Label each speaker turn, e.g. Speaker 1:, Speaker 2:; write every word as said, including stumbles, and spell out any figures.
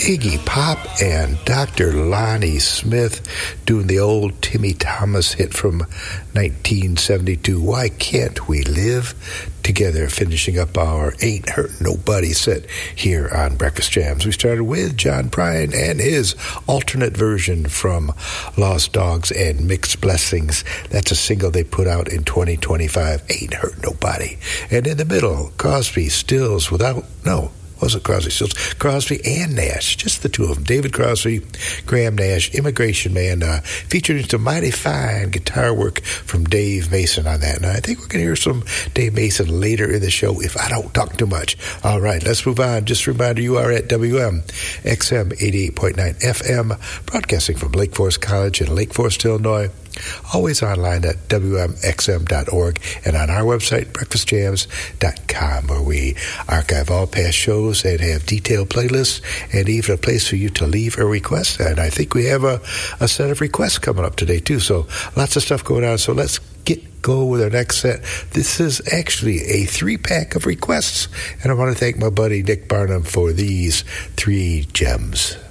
Speaker 1: Iggy Pop and Doctor Lonnie Smith doing the old Timmy Thomas hit from nineteen seventy-two, Why Can't We Live Together, finishing up our Ain't Hurt Nobody set here on Breakfast Jams. We started with John Prine and his alternate version from Lost Dogs and Mixed Blessings. That's a single they put out in twenty twenty-five, Ain't Hurt Nobody. And in the middle, Crosby, Stills, without, no, wasn't Crosby, Stills, Crosby and Nash, just the two of them. David Crosby, Graham Nash, Immigration Man, uh, featuring some mighty fine guitar work from Dave Mason on that. And I think we're going to hear some Dave Mason later in the show if I don't talk too much. All right, let's move on. Just a reminder, you are at W M X M eighty-eight point nine F M, broadcasting from Lake Forest College in Lake Forest, Illinois. Always online at W M X M dot org and on our website, breakfast jams dot com, where we archive all past shows and have detailed playlists and even a place for you to leave a request. And I think we have a, a set of requests coming up today, too. So lots of stuff going on. So let's get go with our next set. This is actually a three-pack of requests. And I want to thank my buddy Nick Barnum for these three gems.